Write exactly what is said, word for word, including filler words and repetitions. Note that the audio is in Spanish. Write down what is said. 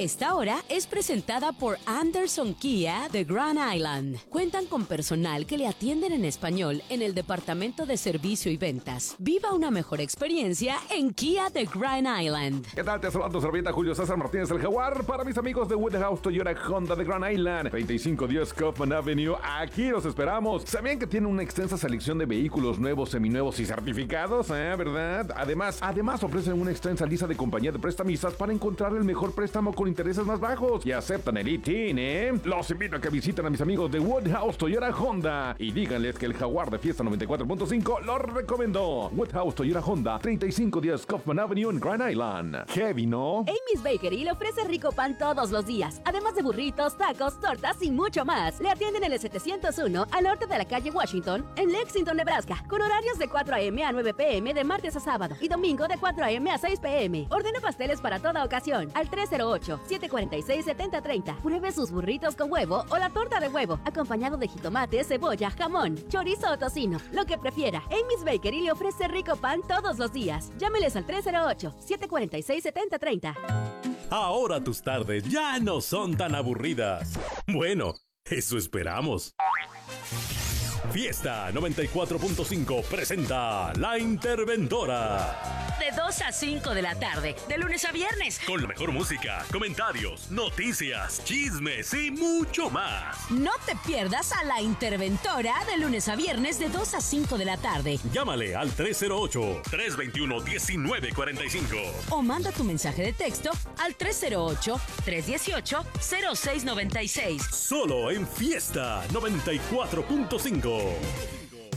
Esta hora es presentada por Anderson Kia de Grand Island. Cuentan con personal que le atienden en español en el departamento de servicio y ventas. Viva una mejor experiencia en Kia de Grand Island. ¿Qué tal? Te saludo, servienta Julio César Martínez el Jaguar. Para mis amigos de Woodhouse Toyota Honda de Grand Island, treinta y cinco diez Kaufman Avenue. Aquí los esperamos. ¿Sabían que tienen una extensa selección de vehículos nuevos, seminuevos y certificados? ¿Eh? ¿Verdad? Además, además ofrecen una extensa lista de compañías de prestamistas para encontrar el mejor préstamo con intereses más bajos. Y aceptan el I T I N, ¿eh? Los invito a que visiten a mis amigos de Woodhouse Toyota Honda y díganles que el Jaguar de Fiesta noventa y cuatro punto cinco los recomendó. Woodhouse Toyota Honda, treinta y cinco diez Kaufman Avenue en Grand Island. Heavy, ¿no? Amy's Bakery le ofrece rico pan todos los días, además de burritos, tacos, tortas y mucho más. Le atienden en el setecientos uno al norte de la calle Washington, en Lexington, Nebraska, con horarios de cuatro a eme a nueve pe eme de martes a sábado y domingo de cuatro a eme a seis pe eme. Ordena pasteles para toda ocasión al tres cero ocho, siete cuatro seis, siete cero tres cero. Pruebe sus burritos con huevo o la torta de huevo, acompañado de jitomate, cebolla, jamón, chorizo o tocino, lo que prefiera. Amy's Bakery le ofrece rico pan todos los días. Llámeles al tres cero ocho, siete cuatro seis, siete cero tres cero. Ahora tus tardes ya no son tan aburridas. Bueno, eso esperamos. Fiesta noventa y cuatro punto cinco presenta La Interventora. De dos a cinco de la tarde, de lunes a viernes. Con la mejor música, comentarios, noticias, chismes y mucho más. No te pierdas a La Interventora de lunes a viernes de dos a cinco de la tarde. Llámale al tres cero ocho, tres dos uno, uno nueve cuatro cinco. O manda tu mensaje de texto al tres cero ocho, tres uno ocho, cero seis nueve seis. Solo en Fiesta noventa y cuatro punto cinco.